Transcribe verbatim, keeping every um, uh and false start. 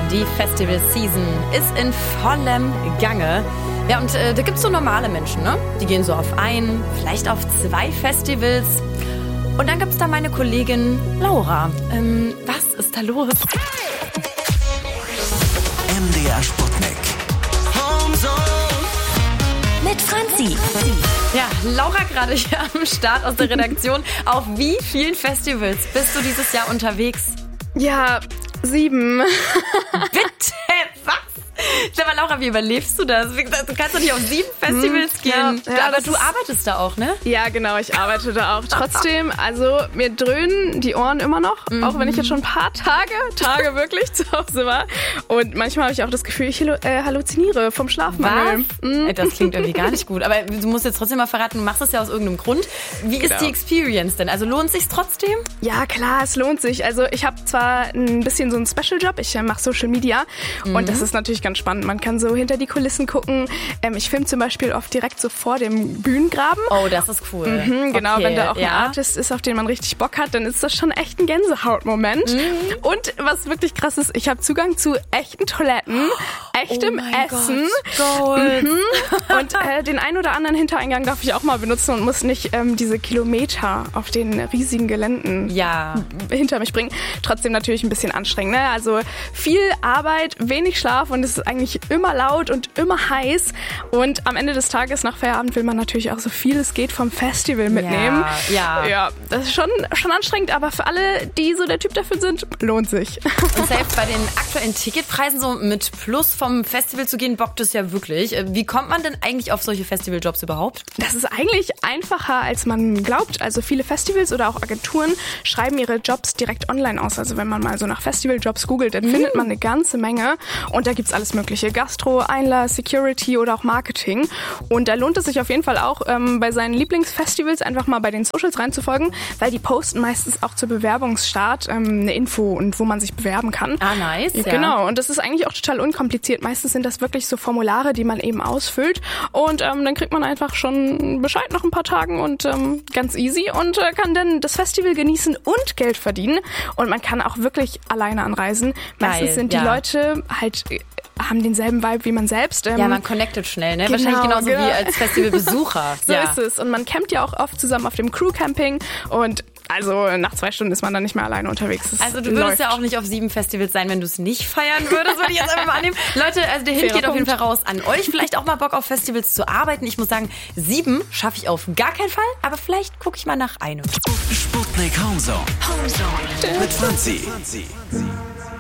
Die Festival-Season ist in vollem Gange. Ja, und äh, da gibt's so normale Menschen, ne? Die gehen so auf ein, vielleicht auf zwei Festivals. Und dann gibt's da meine Kollegin Laura. Ähm, was ist da los? M D R Sputnik. Mit Franzi. Ja, Laura gerade hier am Start aus der Redaktion. Auf wie vielen Festivals bist du dieses Jahr unterwegs? Ja, sieben. Bitte, was? Sag mal, Laura, wie überlebst du das? Du kannst doch nicht auf sieben Festivals hm, gehen. Ja, ja, aber du arbeitest da auch, ne? Ja, genau, ich arbeite da auch. Trotzdem, also mir dröhnen die Ohren immer noch, mhm. auch wenn ich jetzt schon ein paar Tage, Tage wirklich zu Hause war. Und manchmal habe ich auch das Gefühl, ich äh, halluziniere vom Schlafmangel. Mhm. Das klingt irgendwie gar nicht gut. Aber du musst jetzt trotzdem mal verraten, du machst das ja aus irgendeinem Grund. Wie genau. ist die Experience denn? Also lohnt es sich trotzdem? Ja, klar, es lohnt sich. Also ich habe zwar ein bisschen so einen Special-Job, ich mache Social Media mhm. und das ist natürlich ganz spannend. Man kann so hinter die Kulissen gucken. Ähm, ich filme zum Beispiel oft direkt so vor dem Bühnengraben. Oh, das ist cool. Mhm, genau, okay, wenn da auch ja. ein Artist ist, auf den man richtig Bock hat, dann ist das schon echt ein Gänsehautmoment. Mhm. Und was wirklich krass ist, ich habe Zugang zu echten Toiletten, echtem oh Essen. Gott. Mhm. Und äh, den ein oder anderen Hintereingang darf ich auch mal benutzen und muss nicht ähm, diese Kilometer auf den riesigen Geländen ja. hinter mich bringen. Trotzdem natürlich ein bisschen anstrengend. Ne? Also viel Arbeit, wenig Schlaf und es ist eigentlich immer laut und immer heiß. Und am Ende des Tages nach Feierabend will man natürlich auch so viel es geht vom Festival mitnehmen. Ja, ja. ja das ist schon, schon anstrengend, aber für alle, die so der Typ dafür sind, lohnt sich. Und selbst bei den aktuellen Ticketpreisen so mit Plus vom Festival zu gehen, bockt es ja wirklich. Wie kommt man denn eigentlich auf solche Festivaljobs überhaupt? Das ist eigentlich einfacher, als man glaubt. Also viele Festivals oder auch Agenturen schreiben ihre Jobs direkt online aus. Also wenn man mal so nach Festivaljobs googelt, dann mhm. findet man eine ganze Menge. Und da gibt's alles Mögliche. Gastro, Einlass, Security oder auch Marketing. Und da lohnt es sich auf jeden Fall auch, ähm, bei seinen Lieblingsfestivals einfach mal bei den Socials reinzufolgen, weil die posten meistens auch zur Bewerbungsstart ähm, eine Info und wo man sich bewerben kann. Ah, nice. Ja, genau. Und das ist eigentlich auch total unkompliziert. Meistens sind das wirklich so Formulare, die man eben ausfüllt. Und ähm, dann kriegt man einfach schon Bescheid nach ein paar Tagen und ähm, ganz easy und äh, kann dann das Festival genießen und Geld verdienen. Und man kann auch wirklich alleine anreisen. Meistens Geil, sind die ja. Leute halt haben denselben Vibe wie man selbst. Ja, man connectet schnell, ne? Genau, Wahrscheinlich genauso genau. wie als Festivalbesucher. So ja. ist es. Und man campt ja auch oft zusammen auf dem Crew-Camping und also nach zwei Stunden ist man dann nicht mehr alleine unterwegs. Das also du würdest läuft. ja auch nicht auf sieben Festivals sein, wenn du es nicht feiern würdest, würde ich jetzt einfach mal annehmen. Leute, also der Hint Fairer geht auf jeden Punkt. Fall raus an euch. Vielleicht auch mal Bock auf Festivals zu arbeiten. Ich muss sagen, sieben schaffe ich auf gar keinen Fall, aber vielleicht gucke ich mal nach einem. Sputnik Homezone. Homezone. Mit Franzi.